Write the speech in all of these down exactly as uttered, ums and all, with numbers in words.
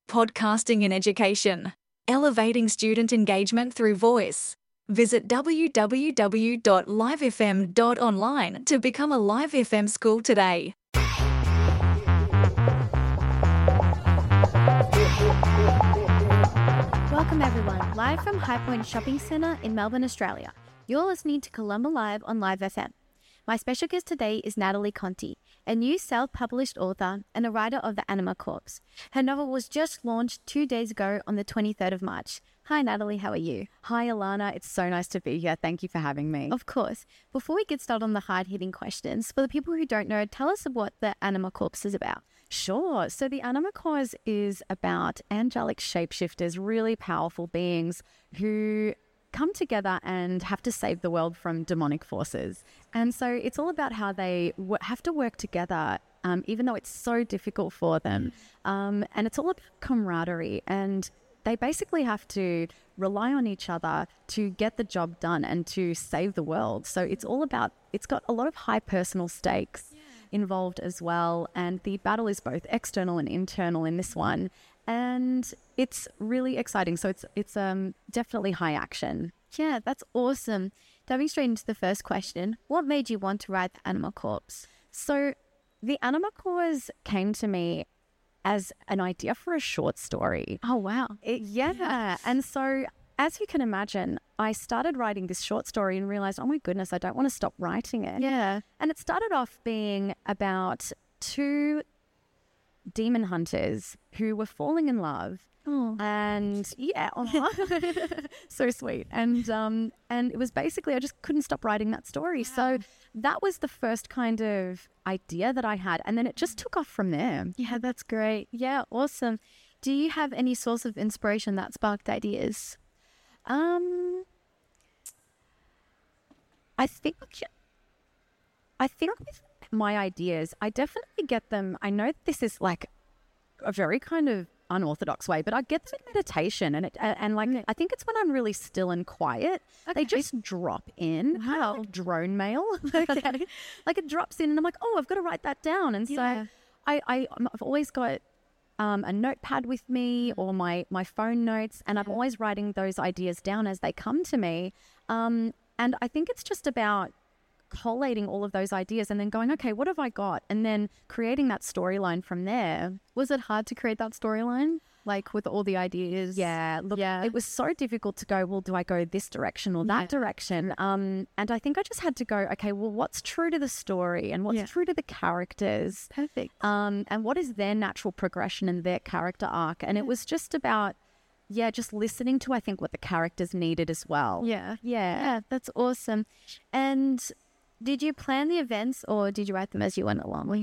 Podcasting in Education, elevating student engagement through voice. Visit w w w dot live f m dot online to become a Live F M school today. Welcome everyone, live from High Point Shopping Centre in Melbourne, Australia. You're listening to Columba Live on Live F M. My special guest today is Natalie Conti, a new self-published author and a writer of The Anima Corpse. Her novel was just launched two days ago on the twenty-third of March. Hi Natalie, how are you? Hi Alana, it's so nice to be here. Thank you for having me. Of course. Before we get started on the hard-hitting questions, for the people who don't know, tell us what The Anima Corpse is about. Sure. So The Anima Corpse is about angelic shapeshifters, really powerful beings who come together and have to save the world from demonic forces. And so it's all about how they w- have to work together, um, even though it's so difficult for them. Um, and it's all about camaraderie, and they basically have to rely on each other to get the job done and to save the world. So it's all about, it's got a lot of high personal stakes involved as well. And the battle is both external and internal in this one. And it's really exciting. So it's it's um definitely high action. Yeah, that's awesome. Diving straight into the first question, what made you want to write The Anima Corpse? So The Anima Corpse came to me as an idea for a short story. Oh, wow. It, yeah. And so as you can imagine, I started writing this short story and realized, oh my goodness, I don't want to stop writing it. Yeah. And it started off being about two demon hunters who were falling in love. Oh. And yeah, so sweet. And um, and it was basically, I just couldn't stop writing that story. Wow. So that was the first kind of idea that I had. And then it just took off from there. Yeah, that's great. Yeah, awesome. Do you have any source of inspiration that sparked ideas? Um, I think, I think with my ideas, I definitely get them. I know this is like a very kind of unorthodox way, but I get them in meditation, and it uh, and like I think it's when I'm really still and quiet. Okay. They just drop in. Wow. Kind of like drone mail. Okay. Like it drops in, and I'm like, oh, I've got to write that down. And so Yeah. I, I I've always got um, a notepad with me or my my phone notes, and I'm always writing those ideas down as they come to me. Um, and I think it's just about collating all of those ideas and then going, okay, what have I got? And then creating that storyline from there. Was it hard to create that storyline? Like with all the ideas? Yeah, look, Yeah. it was so difficult to go, well, do I go this direction or that Yeah. direction? Um, and I think I just had to go, okay, well, what's true to the story and what's Yeah. true to the characters? Perfect. Um, and what is their natural progression and their character arc? And it was just about, yeah, just listening to, I think, what the characters needed as well. Yeah. Yeah. Yeah, that's awesome. And did you plan the events or did you write them as you went along?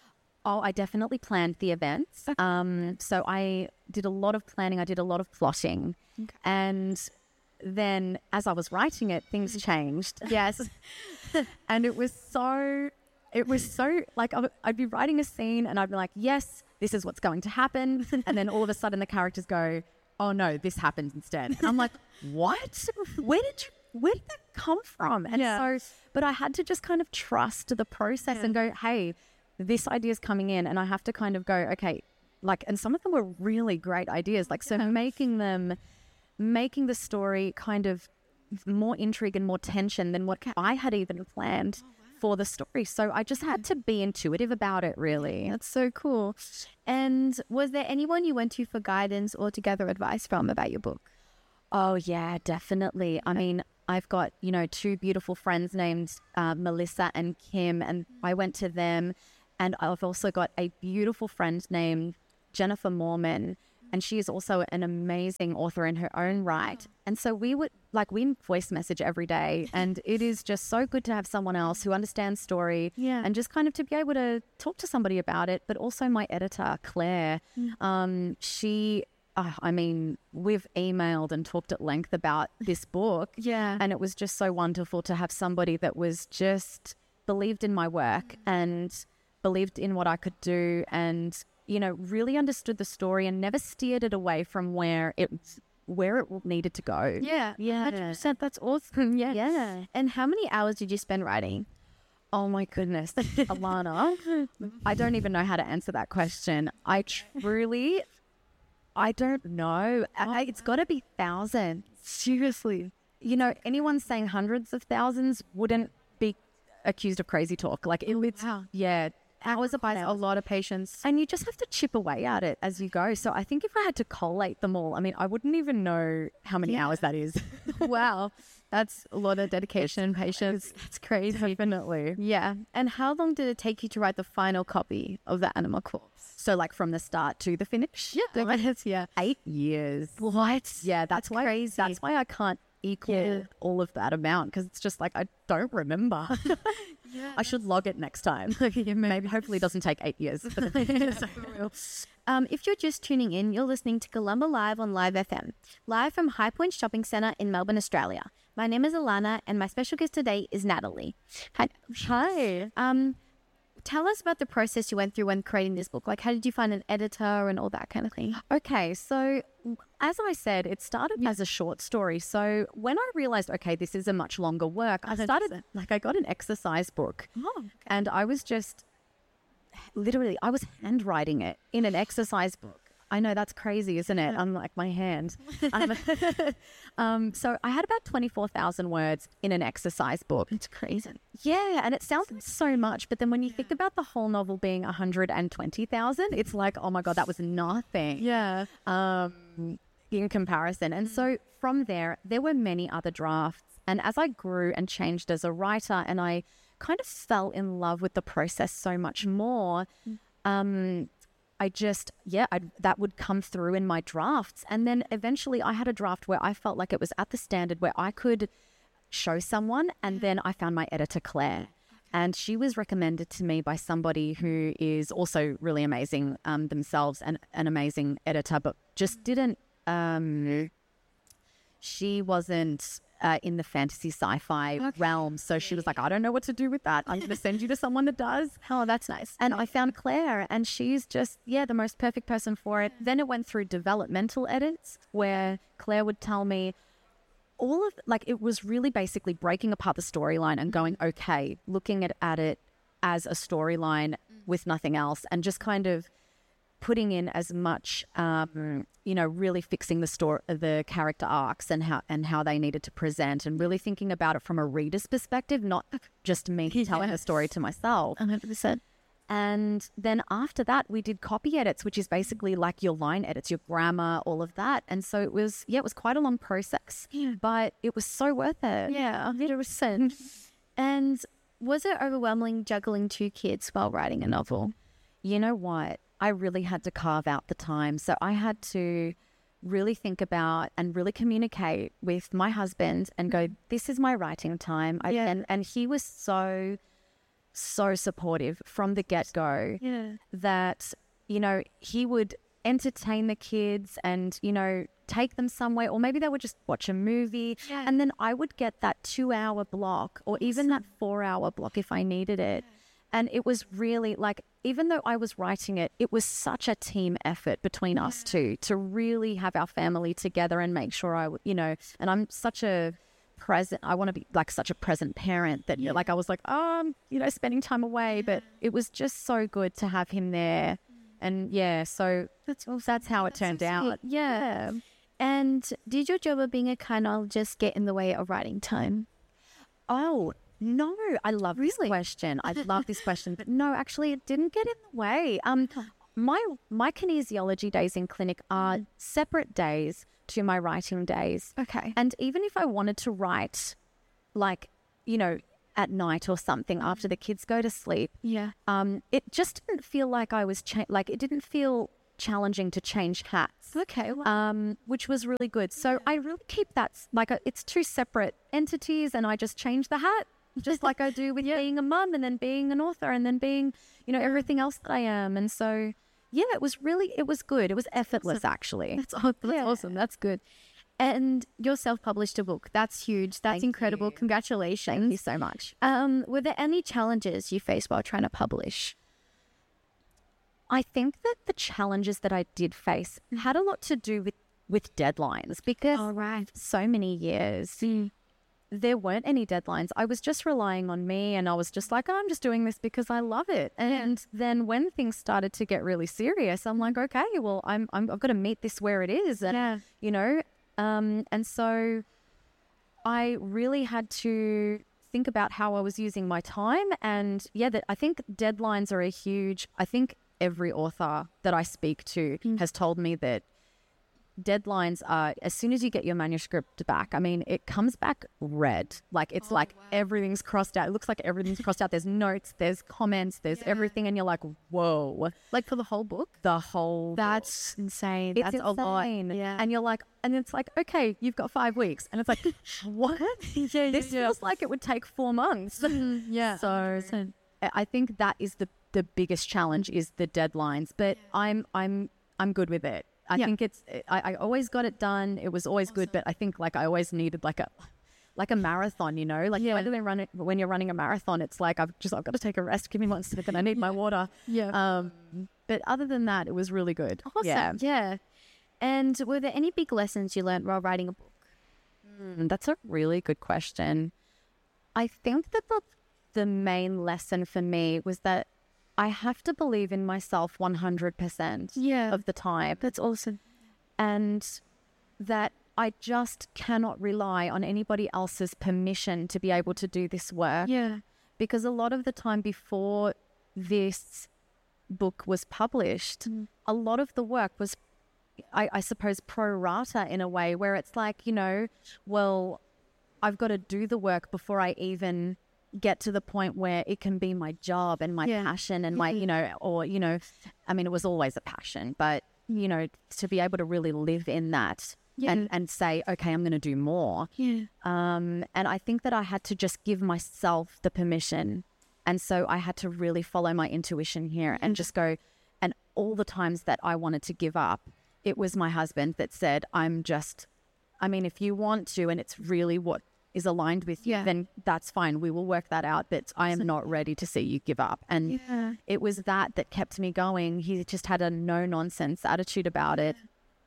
Oh, I definitely planned the events. Um, so I did a lot of planning. I did a lot of plotting. Okay. And then as I was writing it, things changed. Yes. And it was so, it was so, like, I would- I'd be writing a scene and I'd be like, yes, this is what's going to happen. And then all of a sudden the characters go, oh no, this happened instead. And I'm like, what? Where did you, where did that come from? And Yeah. so, but I had to just kind of trust the process Yeah. and go, hey, this idea is coming in, and I have to kind of go, okay, like, and some of them were really great ideas. Like, so Yeah. making them, making the story kind of more intrigue and more tension than what I had even planned for the story. So I just had to be intuitive about it, really. That's so cool. And was there anyone you went to for guidance or to gather advice from about your book? Oh, yeah, definitely. I mean, I've got, you know, two beautiful friends named uh, Melissa and Kim, and I went to them. And I've also got a beautiful friend named Jennifer Mormon, and she is also an amazing author in her own right. And so we would, like, we voice message every day, and it is just so good to have someone else who understands story Yeah. and just kind of to be able to talk to somebody about it. But also my editor, Claire, um, she... Uh, I mean, we've emailed and talked at length about this book. Yeah. And it was just so wonderful to have somebody that was just believed in my work and believed in what I could do and, you know, really understood the story and never steered it away from where it where it needed to go. Yeah. Yeah. one hundred percent. That's awesome. Yeah. Yeah. And how many hours did you spend writing? Oh my goodness, Alana, I don't even know how to answer that question. I truly... I don't know. I, it's got to be thousands. Seriously. You know, anyone saying hundreds of thousands wouldn't be accused of crazy talk. Like, it, it's, wow. yeah, hours of A lot of patience. And you just have to chip away at it as you go. So I think if I had to collate them all, I mean, I wouldn't even know how many hours that is. Wow. That's a lot of dedication and patience. That's crazy. Definitely. Yeah. And how long did it take you to write the final copy of the Animal Corpse? So like from the start to the finish? Yeah. Right. Yeah. Eight years. What? Yeah, that's, That's why crazy. That's why I can't equal Yeah. all of that amount, because it's just like I don't remember. Yeah. I should log it next time. Maybe hopefully it doesn't take eight years. Um, if you're just tuning in, you're listening to Columba Live on Live F M, live from High Point Shopping Centre in Melbourne, Australia. My name is Alana, and my special guest today is Natalie. Hi. Hi. Um, tell us about the process you went through when creating this book. Like, how did you find an editor and all that kind of thing? Okay, so as I said, it started as a short story. So when I realized, okay, this is a much longer work, I started, like, I got an exercise book. Oh, okay. And I was just, literally, I was handwriting it in an exercise book. I know, that's crazy, isn't it? Unlike my hand. um, um, so I had about twenty-four thousand words in an exercise book. It's crazy. Yeah, and it sounds like so much, but then when you think about the whole novel being one hundred twenty thousand, it's like, oh my God, that was nothing. Yeah. Um, in comparison. And so from there, there were many other drafts. And as I grew and changed as a writer, and I kind of fell in love with the process so much more, um, I just, yeah, I, that would come through in my drafts. And then eventually I had a draft where I felt like it was at the standard where I could show someone. And then I found my editor, Claire. And she was recommended to me by somebody who is also really amazing um, themselves, and an amazing editor, but just didn't, um, she wasn't uh, in the fantasy sci-fi Okay. realm. So she was like, I don't know what to do with that. I'm going to send you to someone that does. Oh, that's nice. And I found Claire, and she's just, yeah, the most perfect person for it. Then it went through developmental edits where Claire would tell me all of, like, it was really basically breaking apart the storyline and going, okay, looking at, at it as a storyline with nothing else, and just kind of putting in as much, um, you know, really fixing the story, the character arcs and how and how they needed to present, and really thinking about it from a reader's perspective, not just me telling the story to myself. one hundred percent. And then after that, we did copy edits, which is basically like your line edits, your grammar, all of that. And so it was, yeah, it was quite a long process, Yeah. but it was so worth it. Yeah, one hundred percent. And was it overwhelming juggling two kids while writing a novel? You know what? I really had to carve out the time. So I had to really think about and really communicate with my husband and go, this is my writing time. I, Yeah. and, and he was so, so supportive from the get-go. Yeah. That, you know, he would entertain the kids and, you know, take them somewhere, or maybe they would just watch a movie. Yeah. And then I would get that two hour block or even that four hour block if I needed it. And it was really like, even though I was writing it, it was such a team effort between us two to really have our family together and make sure I, w- you know, and I'm such a present, I want to be like such a present parent that, you know, like I was like, um, you know, spending time away, but it was just so good to have him there. And yeah, so that's, that's how it turned out. Yeah. And did your job of being a kinologist get in the way of writing time? Oh, no, I love this Really? question. I love this question, but no, actually it didn't get in the way. Um, my, my kinesiology days in clinic are separate days to my writing days. Okay. And even if I wanted to write, like, you know, at night or something after the kids go to sleep, Yeah. um, it just didn't feel like I was, cha- like, it didn't feel challenging to change hats. Okay. Well, Um, which was really good. So I really keep that, s- like, a, it's two separate entities, and I just change the hat, just like I do with being a mum and then being an author and then being, you know, everything else that I am. And so, yeah, it was really, it was good. It was effortless, actually. that's, aw- that's Yeah. awesome. That's good. And you self-published a book. That's huge. That's Thank incredible. you. Congratulations. Thank you so much. Um, were there any challenges you faced while trying to publish? I think that the challenges that I did face had a lot to do with, with deadlines, because right. so many years, there weren't any deadlines. I was just relying on me, and I was just like, oh, I'm just doing this because I love it. And then when things started to get really serious, I'm like, okay, well, I'm, I'm I've got to meet this where it is, and Yeah. you know, um, and so I really had to think about how I was using my time. And yeah, that I think deadlines are a huge. I think every author that I speak to has told me that deadlines are, as soon as you get your manuscript back, I mean, it comes back red. Like it's like everything's crossed out. It looks like everything's crossed out. There's notes, there's comments, there's everything. And you're like, whoa, Like for the whole book? the whole That's insane. It's That's insane. a lot. Yeah. And you're like, and it's like, okay, you've got five weeks. And it's like, what? yeah, This feels like it would take four months. yeah. So I I think that is the, the biggest challenge is the deadlines, but I'm, I'm, I'm good with it. I Yeah. think it's, I, I always got it done. It was always good, but I think like I always needed like a, like a marathon, you know, like Yeah. when, they run it, when you're running a marathon, it's like, I've just, I've got to take a rest. Give me one second. I need my water. Yeah. Um, but other than that, it was really good. Awesome. Yeah. Yeah. And were there any big lessons you learned while writing a book? Mm, That's a really good question. I think that the, the main lesson for me was that I have to believe in myself one hundred percent Yeah. of the time. That's awesome. And that I just cannot rely on anybody else's permission to be able to do this work. Yeah. Because a lot of the time before this book was published, a lot of the work was, I, I suppose, pro rata in a way where it's like, you know, well, I've got to do the work before I even get to the point where it can be my job and my Yeah. passion and my, you know, or, you know, I mean, it was always a passion, but, you know, to be able to really live in that Yeah. and, and say, okay, I'm going to do more. Yeah. Um, and I think that I had to just give myself the permission. And so I had to really follow my intuition here and just go, and all the times that I wanted to give up, it was my husband that said, I'm just, I mean, if you want to, and it's really what is aligned with you, Yeah. then that's fine. We will work that out. But I am not ready to see you give up. And Yeah. it was that that kept me going. He just had a no nonsense attitude about it.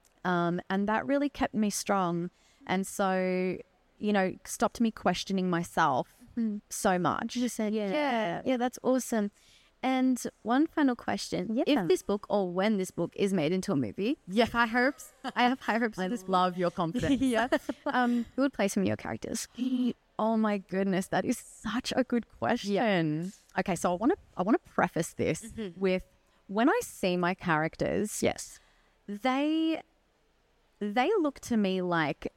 Um, and that really kept me strong. And so, you know, stopped me questioning myself so much. You just said, Yeah. yeah. Yeah, that's awesome. And one final question. Yeah. If this book or when this book is made into a movie, Yeah. high hopes. I have high hopes. I for this book. love your confidence. yeah. Um, who would play some of your characters? Oh my goodness, that is such a good question. Okay, so I want to I want to preface this with when I see my characters, Yes. they they look to me like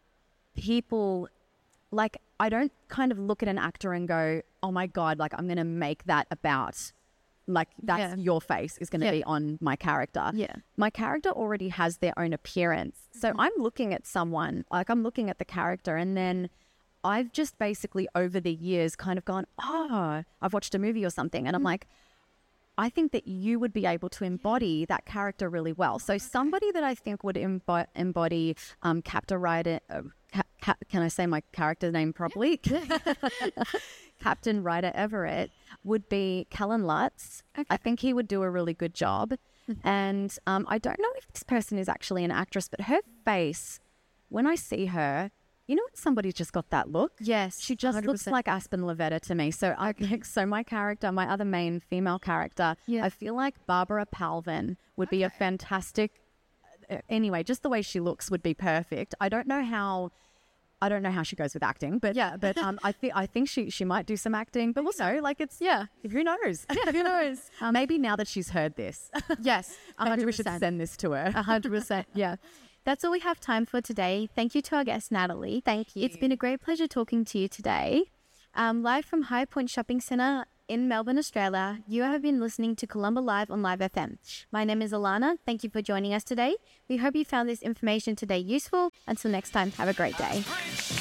people, like I don't kind of look at an actor and go, oh my God, like I'm going to make that about, like that's Yeah. your face is going to Yeah. be on my character. Yeah. My character already has their own appearance. So I'm looking at someone, like I'm looking at the character, and then I've just basically over the years kind of gone, oh, I've watched a movie or something, and I'm like, I think that you would be able to embody that character really well. So somebody that I think would embo- embody um, Captain Ryder, uh, ca- ca- can I say my character name properly? Captain Ryder Everett would be Kellen Lutz. I think he would do a really good job. And um, I don't know if this person is actually an actress, but her face, when I see her, you know when somebody's just got that look? Yes. She just one hundred looks percent. like Aspen Lavetta to me. So I so my character, my other main female character, Yeah. I feel like Barbara Palvin would be a fantastic. uh, Anyway, just the way she looks would be perfect. I don't know how. I don't know how she goes with acting, but yeah, but um, I think I think she she might do some acting, but also like it's yeah, who knows? Yeah, who knows? Uh, maybe now that she's heard this, Yes. one maybe hundred we should percent. send this to her. A hundred percent. Yeah. That's all we have time for today. Thank you to our guest, Natalie. Thank you. It's been a great pleasure talking to you today. Um, live from High Point Shopping Centre in Melbourne, Australia, you have been listening to Columba Live on Live F M. My name is Alana. Thank you for joining us today. We hope you found this information today useful. Until next time, have a great day.